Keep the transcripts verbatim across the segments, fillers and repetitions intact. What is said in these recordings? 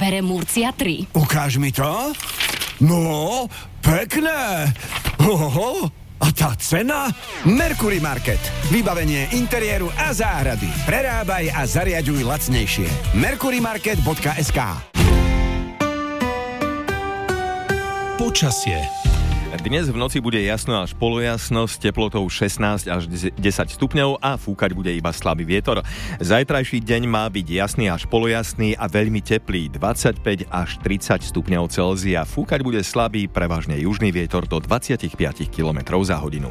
Vere Murcia tri. Ukáž mi to. No, pekné. Oho, a tá cena? Mercury Market. Vybavenie interiéru a záhrady. Prerábaj a zariaďuj lacnejšie. mercury market bodka es ká. Počasie. Dnes v noci bude jasno až polojasno s teplotou šestnásť až desať stupňov a fúkať bude iba slabý vietor. Zajtrajší deň má byť jasný až polojasný a veľmi teplý, dvadsaťpäť až tridsať stupňov Celzia. Fúkať bude slabý, prevažne južný vietor do dvadsaťpäť kilometrov za hodinu.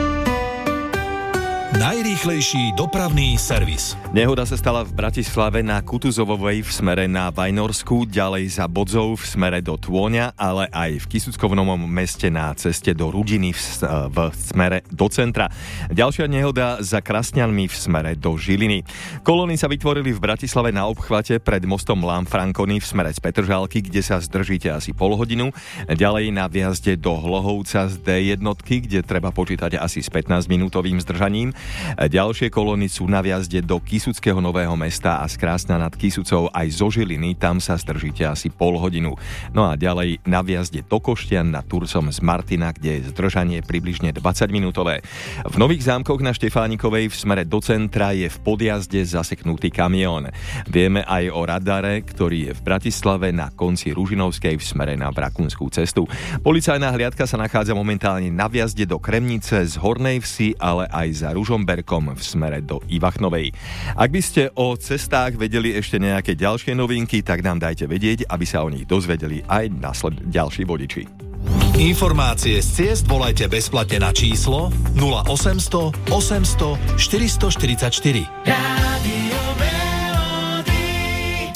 Najrýchlejší dopravný servis. Nehoda sa stala v Bratislave na Kutuzovovej v smere na Vajnorsku, ďalej za Bodzov v smere do Tôňa, ale aj v Kisuckovnom meste na ceste do Rudiny v, v smere do centra. Ďalšia nehoda za Krasňanmi v smere do Žiliny. Kolóny sa vytvorili v Bratislave na obchvate pred mostom Lanfranconi v smere z Petržalky, kde sa zdržíte asi pol hodinu. Ďalej na vjazde do Hlohovca z dé jednotky, kde treba počítať asi s pätnásťminútovým zdržaním. Ďalšie kolóny sú na vjazde do Kisuckého Nového Mesta a z Krásna nad Kisucou aj zo Žiliny, tam sa zdržíte asi pol hodinu. No a ďalej na vjazde do Koštian nad Turcom z Martina, kde je zdržanie približne dvadsaťminútové. V Nových Zámkoch na Štefánikovej v smere do centra je v podjazde zaseknutý kamión. Vieme aj o radare, ktorý je v Bratislave na konci Ružinovskej v smere na Brakunskú cestu. Policajná hliadka sa nachádza momentálne na vjazde do Kremnice z Hornej Vsi, ale aj za Ružomberkom v smere do Ivachnovej. Ak by ste o cestách vedeli ešte nejaké ďalšie novinky, tak nám dajte vedieť, aby sa o nich dozvedeli aj nasled ďalší vodiči. Informácie z ciest volajte bezplatne na číslo nula osemsto osemsto štyristoštyridsaťštyri. Rádio Melody.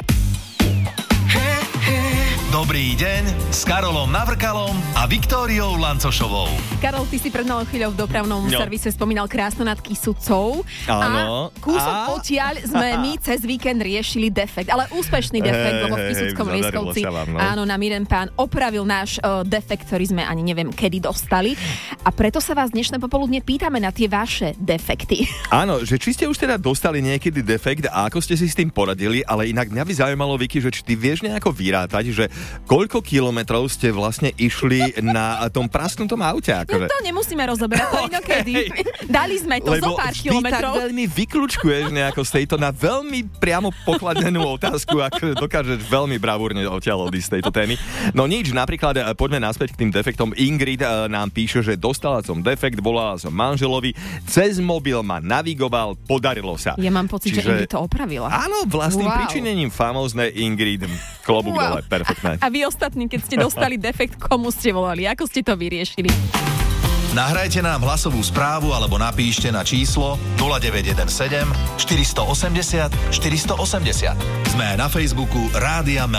He, he. Dobrý deň s Karolom Navrkalom a Viktóriou Lancošovou. Karol, ty si pred malou chvíľou v dopravnom no. servise spomínal Krásno nad Kisucou. Áno. A kúsok a... potiaľ sme my cez víkend riešili defekt, ale úspešný defekt, hey, lebo v Kisuckom Lieskovci no. áno, nám jeden pán opravil náš uh, defekt, ktorý sme ani neviem kedy dostali. A preto sa vás dnešné popoludne pýtame na tie vaše defekty. Áno, že či ste už teda dostali niekedy defekt a ako ste si s tým poradili, ale inak mňa by zaujímalo, Vicky, že či ty vieš nejako vyrátať, že koľko kilometrov ste vlastne išli na tom prasknutom aute? Akože... No to nemusíme rozoberať, to inokedy. Dali sme to zo pár kilometrov. Lebo vždy tak veľmi vyklúčkuješ nejako z tejto na veľmi priamo pokladnenú otázku, ako dokážeš veľmi bravúrne odtiaľ odísť z tejto témy. No nič, napríklad poďme naspäť k tým defektom. Ingrid nám píše, že dostala som defekt, volala som manželovi, cez mobil ma navigoval, podarilo sa. Ja mám pocit, Čiže... že Ingrid to opravila. Áno, vlastným wow. pričinením famózne Ingrid. Klobúk wow. dole, perfektné. A vy ostatní, keď ste dostali defekt, komu ste volali? Ako ste to vyriešili? Nahrajte nám hlasovú správu alebo napíšte na číslo nula deväť jeden sedem štyri osem nula štyri osem nula. Sme aj na Facebooku Rádia